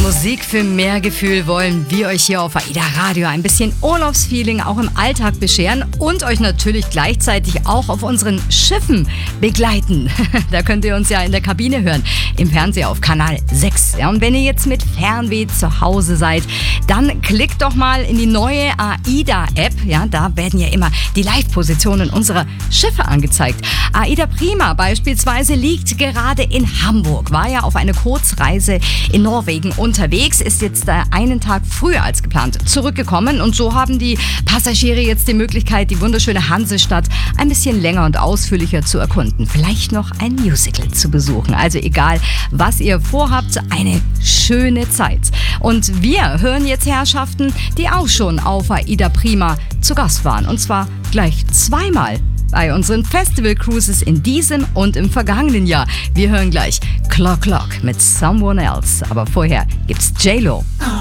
Musik für mehr Gefühl wollen wir euch hier auf AIDA Radio ein bisschen Urlaubsfeeling auch im Alltag bescheren und euch natürlich gleichzeitig auch auf unseren Schiffen begleiten. Da könnt ihr uns ja in der Kabine hören, im Fernseher auf Kanal 6. Ja, und wenn ihr jetzt mit Fernweh zu Hause seid, dann klickt doch mal in die neue AIDA-App. Ja, da werden ja immer die Live-Positionen unserer Schiffe angezeigt. AIDA Prima beispielsweise liegt gerade in Hamburg, war ja auf eine Kurzreise in Norwegen unterwegs, ist jetzt einen Tag früher als geplant zurückgekommen und so haben die Passagiere jetzt die Möglichkeit, die wunderschöne Hansestadt ein bisschen länger und ausführlicher zu erkunden. Vielleicht noch ein Musical zu besuchen. Also egal, was ihr vorhabt, eine schöne Zeit. Und wir hören jetzt Herrschaften, die auch schon auf AIDA Prima zu Gast waren. Und zwar gleich zweimal bei unseren Festival-Cruises in diesem und im vergangenen Jahr. Wir hören gleich Clock Clock mit Someone Else. Aber vorher gibt's J-Lo.